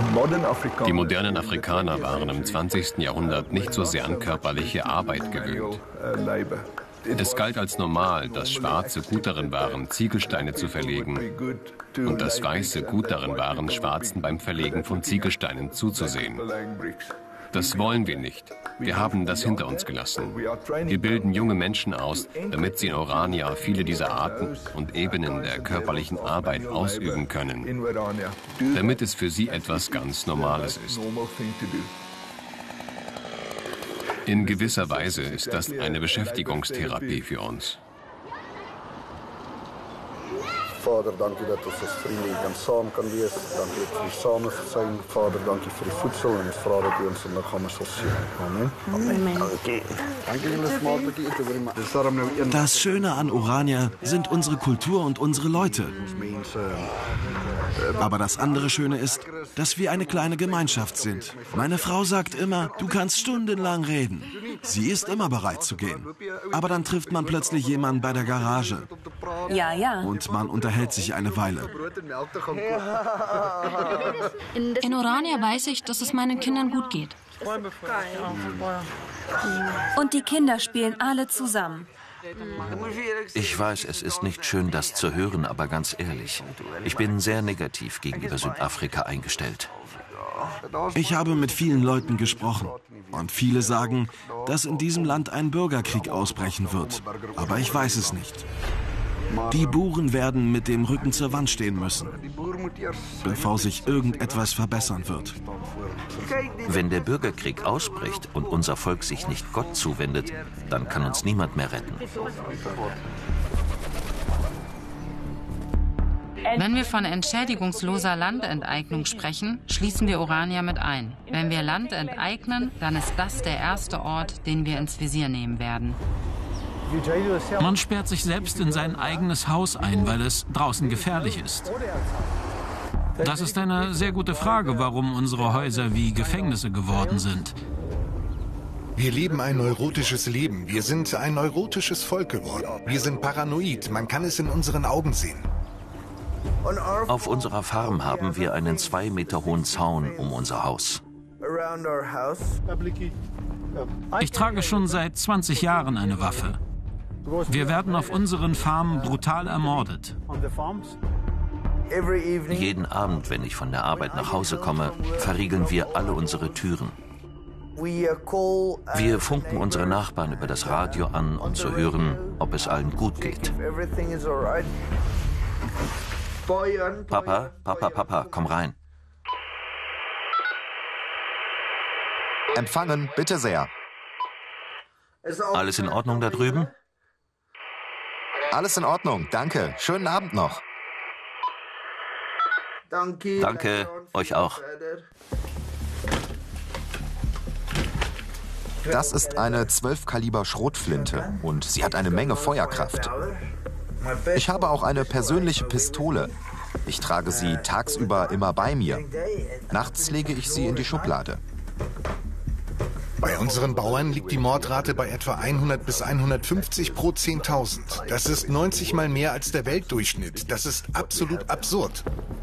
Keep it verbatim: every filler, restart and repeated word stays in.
Die modernen Afrikaner waren im zwanzigsten Jahrhundert nicht so sehr an körperliche Arbeit gewöhnt. Es galt als normal, dass Schwarze gut darin waren, Ziegelsteine zu verlegen und dass Weiße gut darin waren, Schwarzen beim Verlegen von Ziegelsteinen zuzusehen. Das wollen wir nicht. Wir haben das hinter uns gelassen. Wir bilden junge Menschen aus, damit sie in Orania viele dieser Arten und Ebenen der körperlichen Arbeit ausüben können, damit es für sie etwas ganz Normales ist. In gewisser Weise ist das eine Beschäftigungstherapie für uns. Vader, danke dat ons as vriende hier kan saam kan wees. Dankie dat vir die samestelling. Vader, dankie vir die voedsel en ons vra dat U ons in liggame sal seën. Amen. Amen. Dankie. Dankie julle smaakbietjie eet oor die ma. Dis daarom nou een. Das Schöne an Orania sind unsere Kultur und unsere Leute. Aber das andere Schöne ist, dass wir eine kleine Gemeinschaft sind. Meine Frau sagt immer, du kannst stundenlang reden. Sie ist immer bereit zu gehen. Aber dann trifft man plötzlich jemanden bei der Garage. Ja, ja. Und man unterhält sich eine Weile. In Orania weiß ich, dass es meinen Kindern gut geht. Und die Kinder spielen alle zusammen. Ich weiß, es ist nicht schön, das zu hören, aber ganz ehrlich, ich bin sehr negativ gegenüber Südafrika eingestellt. Ich habe mit vielen Leuten gesprochen und viele sagen, dass in diesem Land ein Bürgerkrieg ausbrechen wird. Aber ich weiß es nicht. Die Buren werden mit dem Rücken zur Wand stehen müssen, bevor sich irgendetwas verbessern wird. Wenn der Bürgerkrieg ausbricht und unser Volk sich nicht Gott zuwendet, dann kann uns niemand mehr retten. Wenn wir von entschädigungsloser Landenteignung sprechen, schließen wir Orania mit ein. Wenn wir Land enteignen, dann ist das der erste Ort, den wir ins Visier nehmen werden. Man sperrt sich selbst in sein eigenes Haus ein, weil es draußen gefährlich ist. Das ist eine sehr gute Frage, warum unsere Häuser wie Gefängnisse geworden sind. Wir leben ein neurotisches Leben. Wir sind ein neurotisches Volk geworden. Wir sind paranoid. Man kann es in unseren Augen sehen. Auf unserer Farm haben wir einen zwei Meter hohen Zaun um unser Haus. Ich trage schon seit zwanzig Jahren eine Waffe. Wir werden auf unseren Farmen brutal ermordet. Jeden Abend, wenn ich von der Arbeit nach Hause komme, verriegeln wir alle unsere Türen. Wir funken unsere Nachbarn über das Radio an, um zu hören, ob es allen gut geht. Papa, Papa, Papa, komm rein. Empfangen, bitte sehr. Alles in Ordnung da drüben? Alles in Ordnung, danke. Schönen Abend noch. Danke, euch auch. Das ist eine zwölf Kaliber Schrotflinte und sie hat eine Menge Feuerkraft. Ich habe auch eine persönliche Pistole. Ich trage sie tagsüber immer bei mir. Nachts lege ich sie in die Schublade. Bei unseren Bauern liegt die Mordrate bei etwa hundert bis hundertfünfzig pro zehntausend. Das ist neunzig Mal mehr als der Weltdurchschnitt. Das ist absolut absurd.